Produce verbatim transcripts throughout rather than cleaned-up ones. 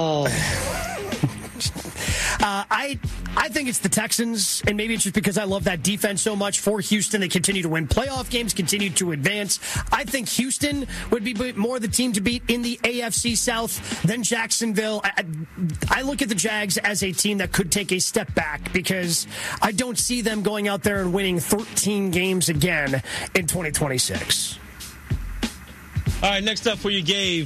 Oh. Uh, I I think it's the Texans, and maybe it's just because I love that defense so much for Houston. They continue to win playoff games, continue to advance. I think Houston would be more the team to beat in the A F C South than Jacksonville. I, I look at the Jags as a team that could take a step back because I don't see them going out there and winning thirteen games again in twenty twenty-six. All right, next up for you, Gabe.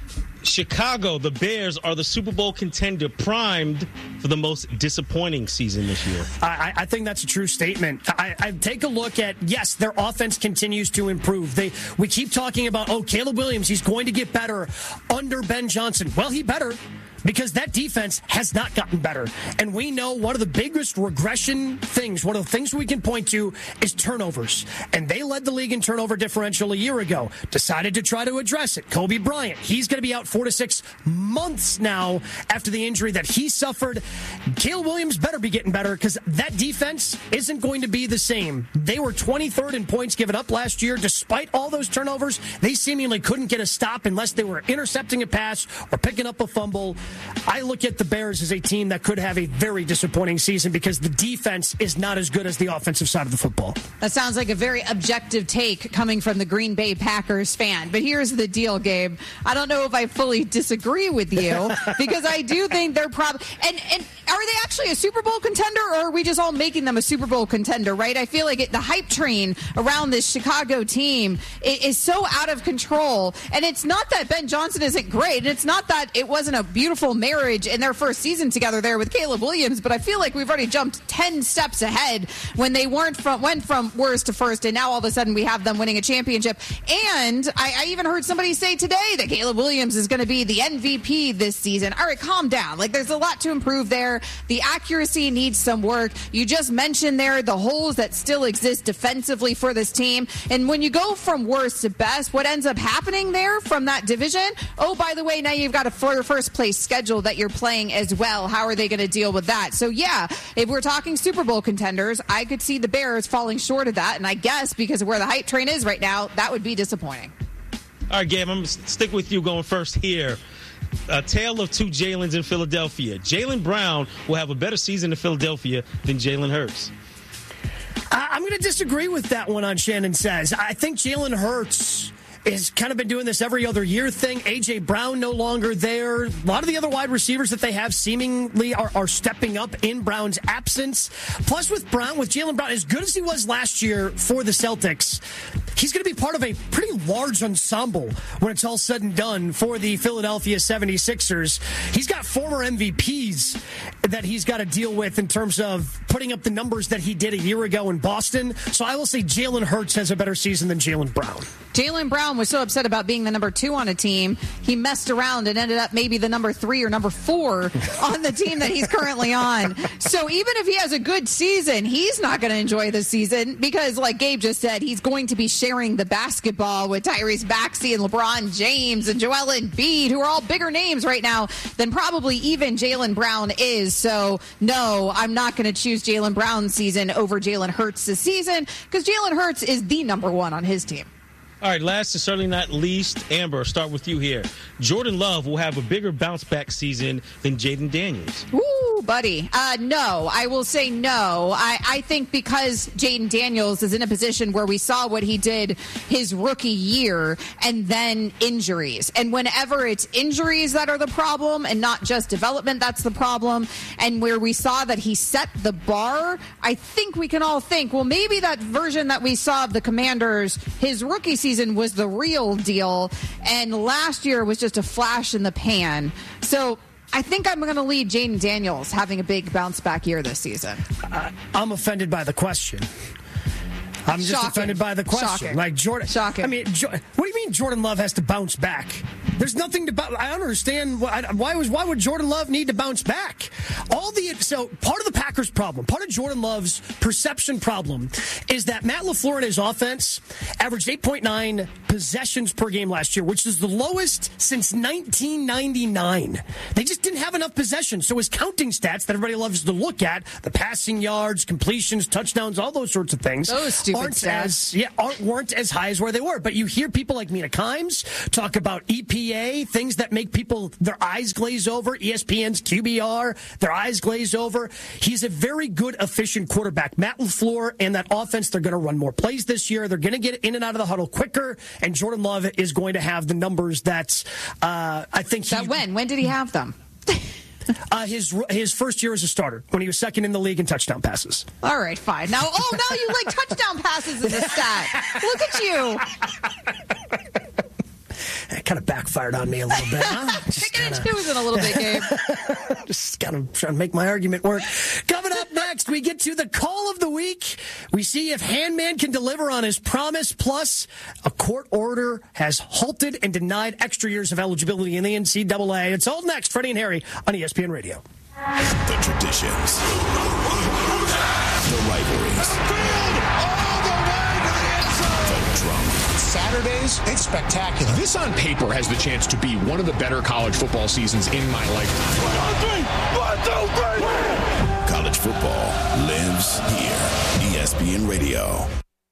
Chicago, the Bears are the Super Bowl contender, primed for the most disappointing season this year. I, I think that's a true statement. I, I take a look at, yes, their offense continues to improve. They we keep talking about, oh, Caleb Williams, he's going to get better under Ben Johnson. Well, he better. Because that defense has not gotten better. And we know one of the biggest regression things, one of the things we can point to is turnovers. And they led the league in turnover differential a year ago. Decided to try to address it. Kobe Bryant, he's going to be out four to six months now after the injury that he suffered. Caleb Williams better be getting better because that defense isn't going to be the same. They were twenty-third in points given up last year. Despite all those turnovers, they seemingly couldn't get a stop unless they were intercepting a pass or picking up a fumble. I look at the Bears as a team that could have a very disappointing season because the defense is not as good as the offensive side of the football. That sounds like a very objective take coming from the Green Bay Packers fan. But here's the deal, Gabe. I don't know if I fully disagree with you because I do think they're probably and, and are they actually a Super Bowl contender or are we just all making them a Super Bowl contender, right? I feel like it, the hype train around this Chicago team is, is so out of control. And it's not that Ben Johnson isn't great. And it's not that it wasn't a beautiful marriage in their first season together there with Caleb Williams, but I feel like we've already jumped ten steps ahead when they weren't from went from worst to first, and now all of a sudden we have them winning a championship. And I, I even heard somebody say today that Caleb Williams is going to be the M V P this season. All right, calm down. Like, there's a lot to improve there. The accuracy needs some work. You just mentioned there the holes that still exist defensively for this team. And when you go from worst to best, what ends up happening there from that division? Oh, by the way, now you've got a first place schedule that you're playing as well. How are they going to deal with that? So yeah, if we're talking Super Bowl contenders, I could see the Bears falling short of that. And I guess because of where the hype train is right now, that would be disappointing. All right, Gabe, I'm going to stick with you going first here. A tale of two Jalen's in Philadelphia. Jaylen Brown will have a better season in Philadelphia than Jalen Hurts. I'm going to disagree with that one on Shannon Says. I think Jalen Hurts has kind of been doing this every other year thing. A J. Brown no longer there. A lot of the other wide receivers that they have seemingly are, are stepping up in Brown's absence. Plus with Brown, with Jaylen Brown, as good as he was last year for the Celtics, he's going to be part of a pretty large ensemble when it's all said and done for the Philadelphia seventy-sixers. He's got former M V Ps that he's got to deal with in terms of putting up the numbers that he did a year ago in Boston. So I will say Jalen Hurts has a better season than Jaylen Brown. Jaylen Brown was so upset about being the number two on a team, he messed around and ended up maybe the number three or number four on the team that he's currently on. So even if he has a good season, he's not going to enjoy the season because, like Gabe just said, he's going to be sharing the basketball with Tyrese Maxey and LeBron James and Joel Embiid, who are all bigger names right now than probably even Jaylen Brown is. So, no, I'm not going to choose Jaylen Brown's season over Jalen Hurts' this season because Jalen Hurts is the number one on his team. All right, last and certainly not least, Amber, start with you here. Jordan Love will have a bigger bounce-back season than Jaden Daniels. Ooh, buddy. Uh, no, I will say no. I, I think because Jaden Daniels is in a position where we saw what he did his rookie year and then injuries. And whenever it's injuries that are the problem and not just development that's the problem, and where we saw that he set the bar, I think we can all think, well, maybe that version that we saw of the Commanders, his rookie season, season was the real deal, and last year was just a flash in the pan. So I think I'm going to lead Jaden Daniels having a big bounce back year this season. Uh, I'm offended by the question. I'm just Shocking. offended by the question. Shocking. Like Jordan, Shocking. I mean, jo- what do you mean Jordan Love has to bounce back? There's nothing to. I don't understand why. Why was why would Jordan Love need to bounce back? All the so part of the Packers' problem, part of Jordan Love's perception problem, is that Matt LaFleur and his offense averaged eight point nine possessions per game last year, which is the lowest since nineteen ninety-nine. They just didn't have enough possessions. So his counting stats that everybody loves to look at, the passing yards, completions, touchdowns, all those sorts of things. Those stupid aren't as yeah aren't weren't as high as where they were. But you hear people like Mina Kimes talk about E P A, things that make people their eyes glaze over. E S P N's Q B R, their eyes glaze over. He's a very good, efficient quarterback. Matt LaFleur and that offense, they're going to run more plays this year. They're going to get in and out of the huddle quicker, and Jordan Love is going to have the numbers that uh, I think he. That when? When did he have them? Uh, his his first year as a starter, when he was second in the league in touchdown passes. All right, fine. Now, oh, now you like touchdown passes as a stat. Look at you. It kind of backfired on me a little bit. Huh? Picking and choosing a little bit, Gabe. Just kind of trying to make my argument work. Coming up next, we get to the call of the week. We see if Handman can deliver on his promise. Plus, a court order has halted and denied extra years of eligibility in the N C double A. It's all next. Freddie and Harry on E S P N Radio. The traditions. The rivalries. All the way to the end zone. The drama. Saturdays, it's spectacular. This on paper has the chance to be one of the better college football seasons in my lifetime. One, three, one, two, three. College football lives here. E S P N Radio.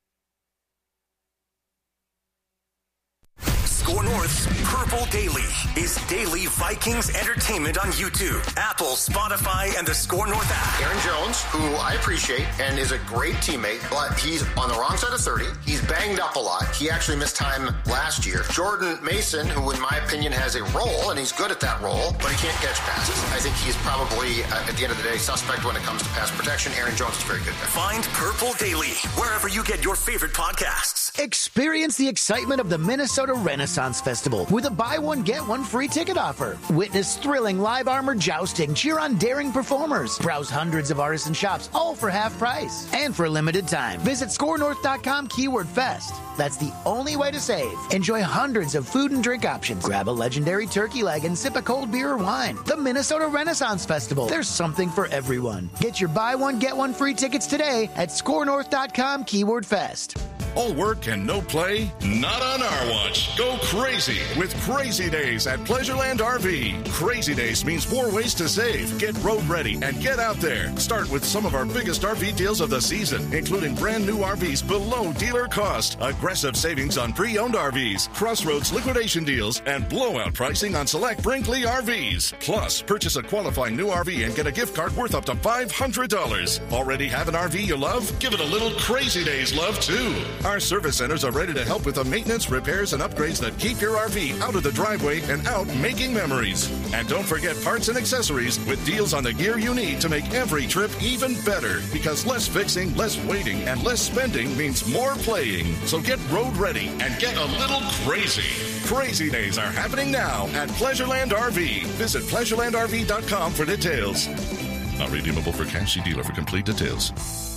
Score North's Purple Daily is daily Vikings entertainment on YouTube, Apple, Spotify, and the Score North app. Aaron Jones, who I appreciate and is a great teammate, but he's on the wrong side of thirty. He's banged up a lot. He actually missed time last year. Jordan Mason, who in my opinion has a role, and he's good at that role, but he can't catch passes. I think he's probably, uh, at the end of the day, suspect when it comes to pass protection. Aaron Jones is very good there. Find Purple Daily wherever you get your favorite podcasts. Experience the excitement of the Minnesota Renaissance Festival with a buy one, get one free ticket offer. Witness thrilling live armored jousting, cheer on daring performers, browse hundreds of artisan shops, all for half price. And for a limited time, visit score north dot com keyword fest. That's the only way to save. Enjoy hundreds of food and drink options. Grab a legendary turkey leg and sip a cold beer or wine. The Minnesota Renaissance Festival. There's something for everyone. Get your buy one, get one free tickets today at score north dot com keyword fest. All work and no play? Not on our watch. Go crazy with Crazy Days at Pleasureland R V. Crazy Days means more ways to save. Get road ready and get out there. Start with some of our biggest R V deals of the season, including brand new R Vs below dealer cost, aggressive savings on pre-owned R Vs, Crossroads liquidation deals, and blowout pricing on select Brinkley R Vs. Plus, purchase a qualifying new R V and get a gift card worth up to five hundred dollars. Already have an R V you love? Give it a little Crazy Days love, too. Our service centers are ready to help with the maintenance, repairs, and upgrades that keep your R V out of the driveway and out making memories. And don't forget parts and accessories with deals on the gear you need to make every trip even better. Because less fixing, less waiting, and less spending means more playing. So get road ready and get a little crazy. Crazy Days are happening now at Pleasureland R V. Visit pleasureland r v dot com for details. Not redeemable for cash. See dealer for complete details.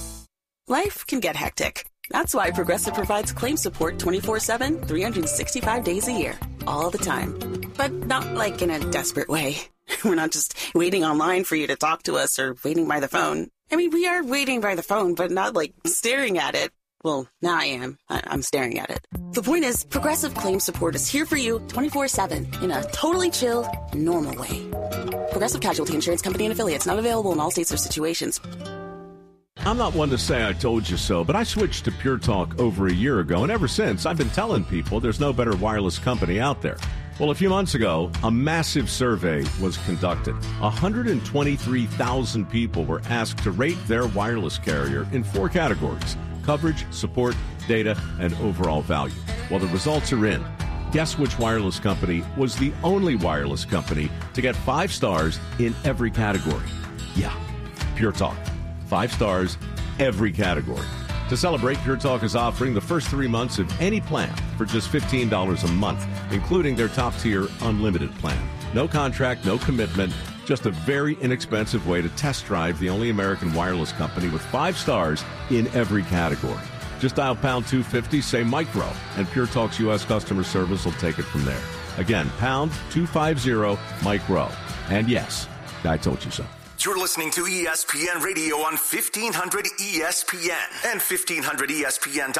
Life can get hectic. That's why Progressive provides claim support twenty-four seven, three hundred sixty-five days a year, all the time. But not like in a desperate way. We're not just waiting online for you to talk to us or waiting by the phone. I mean, we are waiting by the phone, but not like staring at it. Well, now I am. I- I'm staring at it. The point is, Progressive claim support is here for you twenty-four seven in a totally chill, normal way. Progressive Casualty Insurance Company and Affiliates, not available in all states or situations. I'm not one to say I told you so, but I switched to Pure Talk over a year ago, and ever since, I've been telling people there's no better wireless company out there. Well, a few months ago, a massive survey was conducted. one hundred twenty-three thousand people were asked to rate their wireless carrier in four categories: coverage, support, data, and overall value. Well, the results are in. Guess which wireless company was the only wireless company to get five stars in every category? Yeah, Pure Talk. Five stars, every category. To celebrate, Pure Talk is offering the first three months of any plan for just fifteen dollars a month, including their top-tier unlimited plan. No contract, no commitment, just a very inexpensive way to test drive the only American wireless company with five stars in every category. Just dial pound two fifty, say micro, and Pure Talk's U S customer service will take it from there. Again, pound two fifty, micro. And yes, I told you so. You're listening to E S P N Radio on fifteen hundred E S P N and fifteen hundred E S P N dot com.